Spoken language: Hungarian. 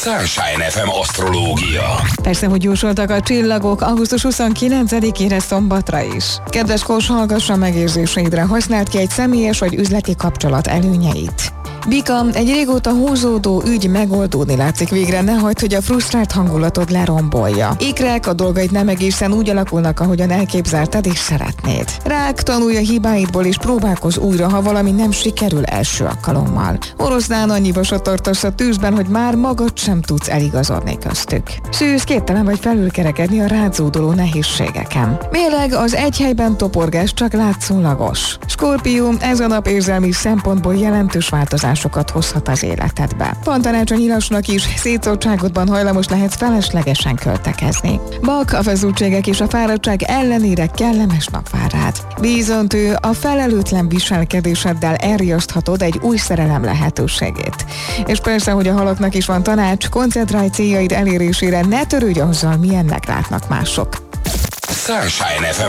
Sunshine FM asztrológia. Persze, hogy jósoltak a csillagok augusztus 29-ére szombatra is. Kedves Kós, hallgassa meg érzéseidre, használd ki egy személyes vagy üzleti kapcsolat előnyeit. Bika, egy régóta húzódó ügy megoldódni látszik végre, ne hagyd, hogy a frusztrált hangulatod lerombolja. Ikrek, a dolgaid nem egészen úgy alakulnak, ahogyan elképzelted és szeretnéd. Rák, tanulj a hibáidból és próbálkozz újra, ha valami nem sikerül első alkalommal. Oroszlán, annyi vasat tartasz a tűzben, hogy már magad sem tudsz eligazodni köztük. Szűz, képtelen vagy felülkerekedni a rád zúduló nehézségeken. Mérleg, az egy helyben toporgás csak látszólagos. Skorpió, ez a nap érzelmi szempontból jelentős változásokat hozhat az életedbe. Van tanács a nyilasnak is, szétszórtságodban hajlamos lehetsz feleslegesen költekezni. Bak, a feszültségek és a fáradtság ellenére kellemes nap vár rád. Bízöntő, a felelőtlen viselkedéseddel elriaszthatod egy új szerelem lehetőségét. És persze, hogy a halaknak is van tanács, koncentrálj céljaid elérésére, ne törődj azzal, milyennek látnak mások. Sunshine FM